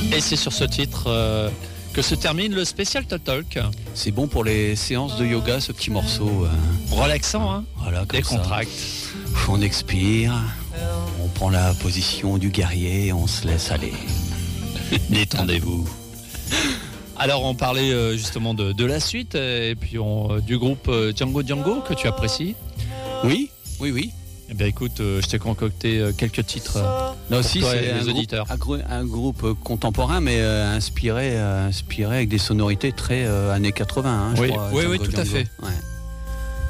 Et c'est sur ce titre que se termine le spécial Talk. C'est bon pour les séances de yoga, ce petit morceau. Relaxant, hein. Voilà, comme décontracte. On expire, on prend la position du guerrier, on se laisse aller. Détendez-vous. Alors on parlait justement de la suite et puis du groupe Django Django que tu apprécies. Oui. Eh bien écoute, je t'ai concocté quelques titres. Là aussi c'est les auditeurs. Un groupe contemporain mais inspiré avec des sonorités très années 80. Oui, je crois, oui, Django tout à Django. fait. Ouais.